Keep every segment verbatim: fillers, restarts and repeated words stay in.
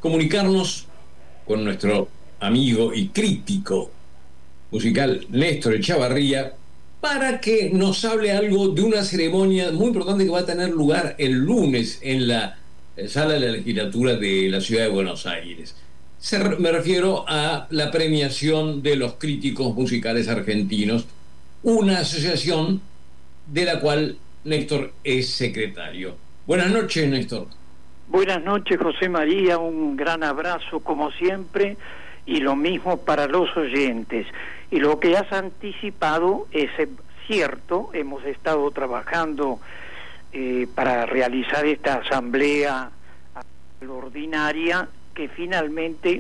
comunicarnos con nuestro amigo y crítico musical Néstor Echavarría para que nos hable algo de una ceremonia muy importante que va a tener lugar el lunes en la sala de la legislatura de la ciudad de Buenos Aires. Se, me refiero a la premiación de los críticos musicales argentinos, una asociación de la cual Néstor es secretario. Buenas noches, Néstor. Buenas noches, José María, un gran abrazo como siempre y lo mismo para los oyentes. Y lo que has anticipado es cierto, hemos estado trabajando eh, para realizar esta asamblea ordinaria que finalmente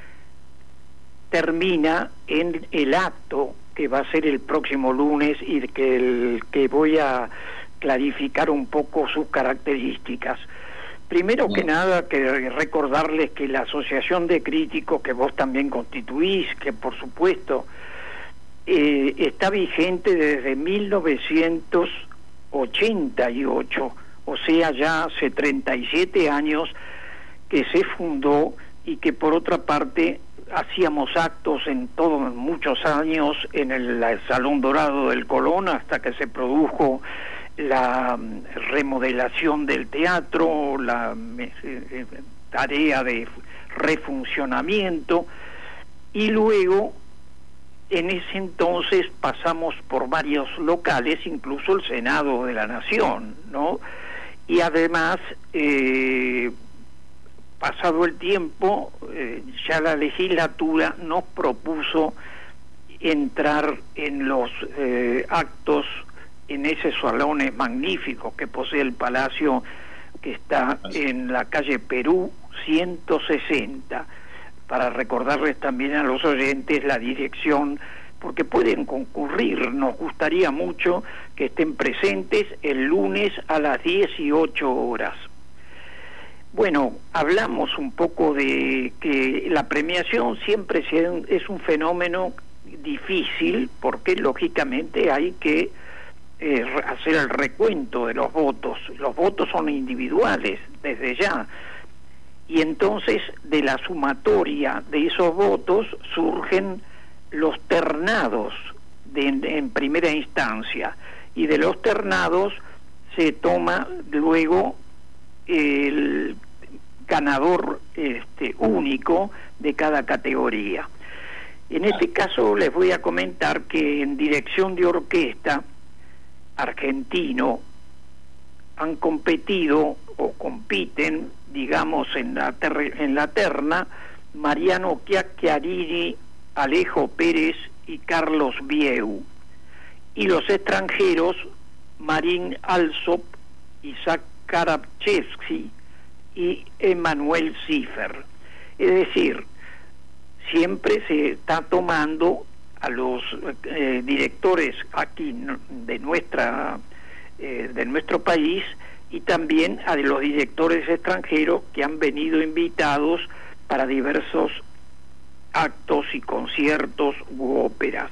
termina en el acto que va a ser el próximo lunes y que, el, que voy a clarificar un poco sus características. Primero que nada, que recordarles que la Asociación de Críticos, que vos también constituís, que por supuesto eh, está vigente desde mil novecientos ochenta y ocho, o sea, ya hace treinta y siete años que se fundó, y que por otra parte hacíamos actos en todos muchos años en el, el Salón Dorado del Colón hasta que se produjo la remodelación del teatro, la eh, tarea de refuncionamiento, y luego en ese entonces pasamos por varios locales, incluso el Senado de la Nación, ¿no? Y además eh, pasado el tiempo, eh, ya la legislatura nos propuso entrar en los eh, actos en ese salón magnífico que posee el Palacio, que está en la calle Perú ciento sesenta, para recordarles también a los oyentes la dirección, porque pueden concurrir. Nos gustaría mucho que estén presentes el lunes a las dieciocho horas. Bueno, hablamos un poco de que la premiación siempre es un fenómeno difícil, porque lógicamente hay que eh, hacer el recuento de los votos. Los votos son individuales desde ya, y entonces de la sumatoria de esos votos surgen los ternados de, de, en primera instancia, y de los ternados se toma luego el ganador este, único de cada categoría. En este caso les voy a comentar que en dirección de orquesta argentino han competido o compiten, digamos, en la, ter en la terna Mariano Chiacchiarini, Alejo Pérez y Carlos Vieu, y los extranjeros Marín Alsop, Isaac Karabchevsky y Emanuel Ziffer. Es decir, siempre se está tomando a los eh, directores aquí de nuestra eh, de nuestro país, y también a los directores extranjeros que han venido invitados para diversos actos y conciertos u óperas.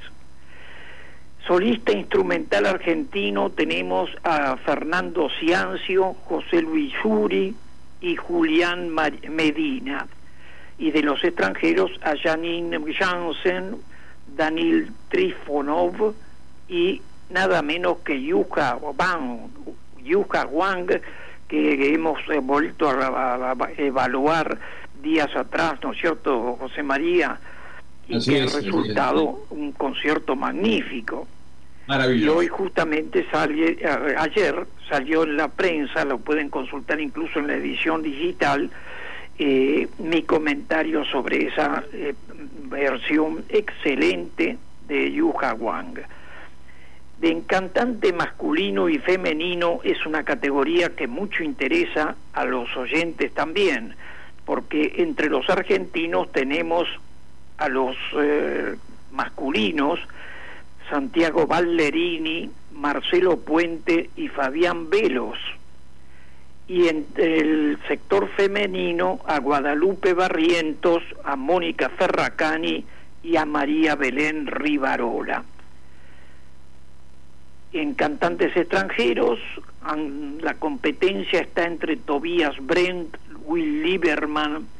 Solista instrumental argentino tenemos a Fernando Ciancio, José Luis Yuri y Julián Medina, y de los extranjeros a Janine Jansen, Danil Trifonov y nada menos que Yuka Wang, Yuka Wang, que hemos eh, vuelto a, a, a evaluar días atrás, ¿no es cierto, José María? Y así que es, ha resultado un concierto magnífico. Maravilloso. Y hoy justamente salió, ayer salió en la prensa, lo pueden consultar incluso en la edición digital, eh, mi comentario sobre esa eh, versión excelente de Yuka Wang. De cantante masculino y femenino es una categoría que mucho interesa a los oyentes también, porque entre los argentinos tenemos a los eh, masculinos Santiago Ballerini, Marcelo Puente y Fabián Velos, y entre el sector femenino a Guadalupe Barrientos, a Mónica Ferracani y a María Belén Rivarola. En cantantes extranjeros, la competencia está entre Tobias Brent, Will Lieberman,